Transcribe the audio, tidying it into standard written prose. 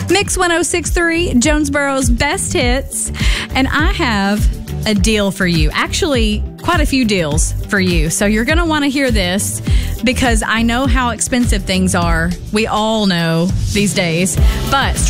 Mix 106.3, Jonesboro's best hits. And I have a deal for you. Actually, quite a few deals for you. So you're going to want to hear this because I know how expensive things are. We all know these days. But